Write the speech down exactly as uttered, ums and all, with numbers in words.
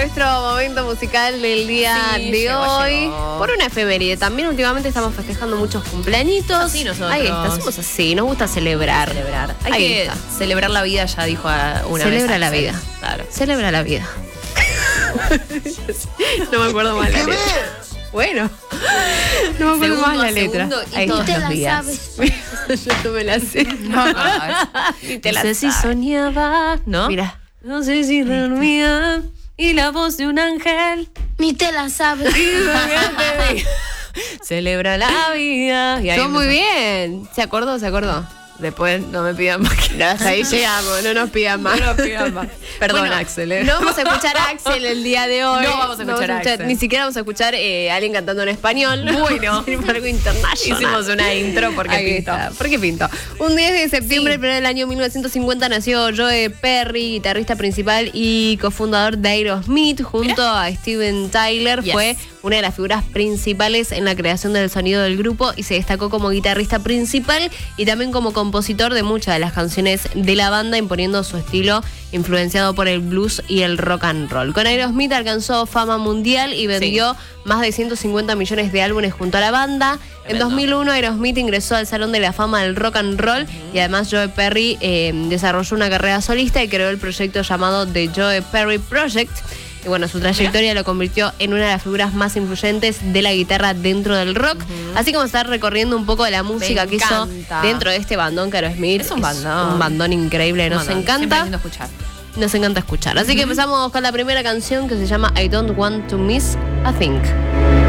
nuestro momento musical del día Sí, de llegó, hoy. llegó. Por una efeméride. También últimamente estamos festejando muchos cumpleañitos. Así nosotros. Ahí está, somos así, nos gusta celebrar. Celebrar. Hay Ahí que está. celebrar la vida, ya dijo a- una Celebra vez la Axel. vida. Claro. Celebra la vida. No me acuerdo más la letra. Bueno, no me acuerdo Segundo más la a letra. segundo y Ahí todos está. los días. Yo no me la sé. Y te la no sé si sabes. soñaba, ¿no? Mira. No sé si dormía. Y la voz de un ángel. Ni te la sabes. Celebra la vida. Y ahí Estuvo muy empezó. bien. ¿Se acordó? ¿Se acordó? Después no me pidan más. que- Hasta ahí llegamos, no nos pidan más. No nos pidan más. Perdón, Bueno, Axel, ¿eh? No vamos a escuchar a Axel el día de hoy. No vamos a escuchar a Axel. Ni siquiera vamos a escuchar eh, a alguien cantando en español. Bueno. Hicimos algo internacional. Hicimos una intro porque Ahí pinto. está, porque pinto. Un diez de septiembre Sí. pero del año mil novecientos cincuenta nació Joe Perry, guitarrista principal y cofundador de Aerosmith, junto a Steven Tyler. Yes. Fue una de las figuras principales en la creación del sonido del grupo y se destacó como guitarrista principal y también como compositor de muchas de las canciones de la banda, imponiendo su estilo influenciado por el blues y el rock and roll. Con Aerosmith alcanzó fama mundial y vendió más de ciento cincuenta millones de álbumes junto a la banda. En Tremendo. dos mil uno Aerosmith ingresó al Salón de la Fama del Rock and Roll y además Joe Perry eh, desarrolló una carrera solista y creó el proyecto llamado The Joe Perry Project. Y bueno, su trayectoria lo convirtió en una de las figuras más influyentes de la guitarra dentro del rock. Así como estar recorriendo un poco de la música que hizo encanta. dentro de este bandón que Aerosmith. Es un bandón. Un bandón increíble, nos Bueno, siempre encanta. lindo escuchar. Nos encanta escuchar. Así que empezamos con la primera canción que se llama I Don't Want to Miss a Thing.